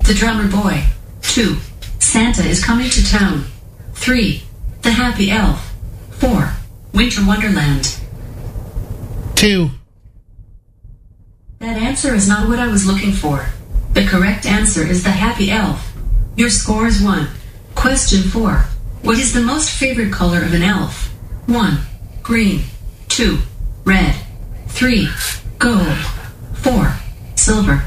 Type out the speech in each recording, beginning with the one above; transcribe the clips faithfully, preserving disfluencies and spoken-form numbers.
The Drummer Boy. two. Santa is coming to town. three. The Happy Elf. four. Winter Wonderland. two. That answer is not what I was looking for. The correct answer is The Happy Elf. Your score is one. Question four. What is the most favorite color of an elf? one. Green. two. Red. three. Gold. four. Silver.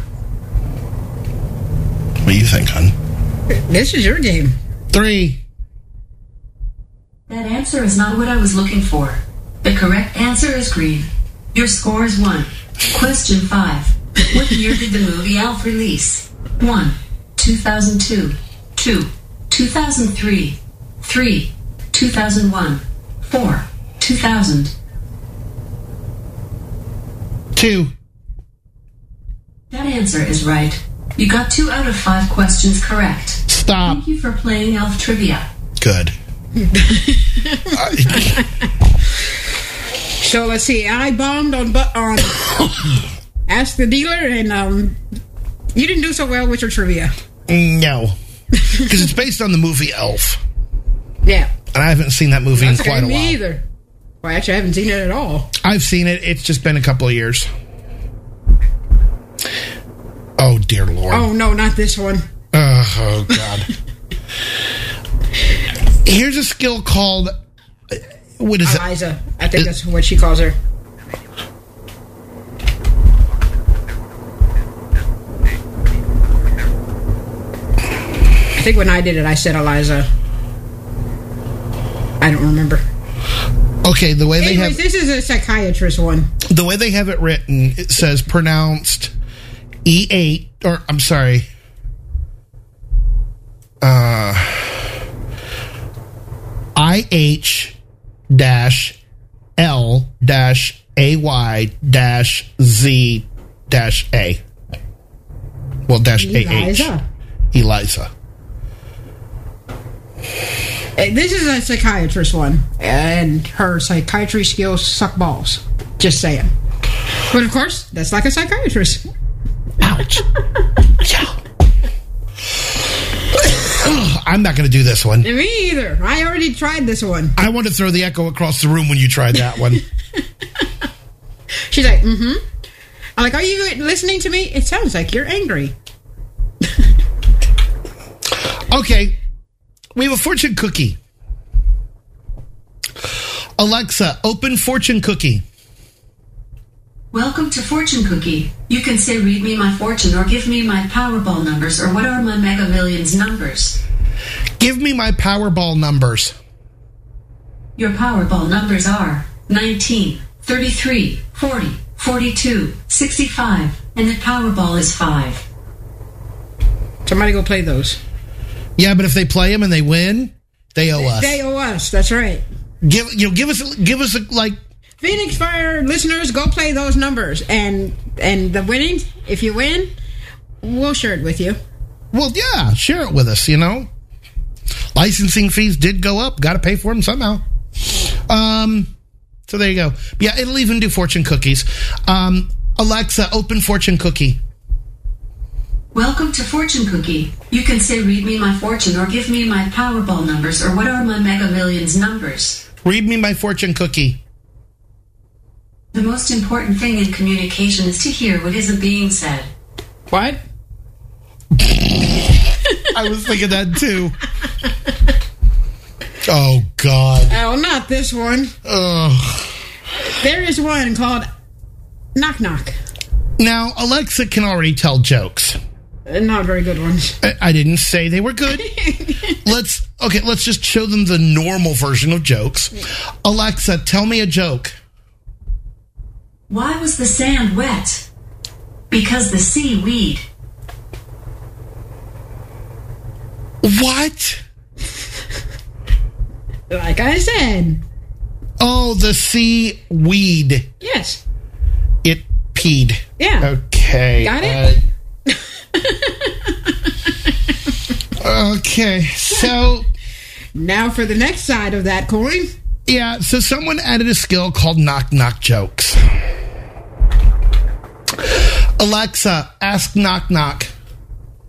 What do you think, hon? This is your game. three. That answer is not what I was looking for. The correct answer is green. Your score is one. Question five. What year did the movie Elf release? one. two thousand two. two. two thousand three. three. two thousand one. four. two thousand. two. That answer is right. You got two out of five questions correct. Stop. Thank you for playing Elf Trivia. Good. So let's see. I bombed on bu- on Ask the Dealer, and um, you didn't do so well with your trivia. No. Because it's based on the movie Elf. Yeah. And I haven't seen that movie That's in quite okay, a while. Me either. Well, actually, I haven't seen it at all. I've seen it. It's just been a couple of years. Oh, dear Lord. Oh, no, not this one. Uh, oh, God. Here's a skill called... What is Eliza. it? I think it, that's what she calls her. I think when I did it, I said Eliza. I don't remember. Okay, the way Anyways, they have... this is a psychiatrist one. The way they have it written, it says pronounced E eight, or I'm sorry, uh, I H dash L dash A Y dash Z dash A. Well, dash A H. Eliza. Eliza. This is a psychiatrist one, and her psychiatry skills suck balls. Just saying. But of course, that's like a psychiatrist. Ouch. Yeah. I'm not going to do this one. Me either. I already tried this one. I want to throw the echo across the room when you tried that one. She's like, mm-hmm. I'm like, are you listening to me? It sounds like you're angry. Okay. We have a fortune cookie. Alexa, open fortune cookie. Welcome to Fortune Cookie. You can say read me my fortune or give me my Powerball numbers or what are my Mega Millions numbers. Give me my Powerball numbers. Your Powerball numbers are nineteen, thirty-three, forty, forty-two, sixty-five, and the Powerball is five. Somebody go play those. Yeah, but if they play them and they win, they owe us. They owe us. That's right. Give you know, give us give us a, like Phoenix Fire listeners, go play those numbers, and and the winnings. If you win, we'll share it with you. Well, yeah, share it with us. You know, licensing fees did go up. Got to pay for them somehow. Um, so there you go. Yeah, it'll even do fortune cookies. Um, Alexa, open fortune cookie. Welcome to Fortune Cookie. You can say read me my fortune or give me my Powerball numbers or what are my Mega Millions numbers. Read me my fortune cookie. The most important thing in communication is to hear what isn't being said. What? I was thinking that too. Oh, God. Oh, not this one. Ugh. There is one called Knock Knock. Now, Alexa can already tell jokes. Not very good ones. I, I didn't say they were good. let's okay. Let's just show them the normal version of jokes. Alexa, tell me a joke. Why was the sand wet? Because the seaweed. What? Like I said. Oh, the seaweed. Yes. It peed. Yeah. Okay. Got it? Uh, okay, so Now for the next side of that coin. yeah, so someone added a skill called knock knock jokes. Alexa, ask knock knock.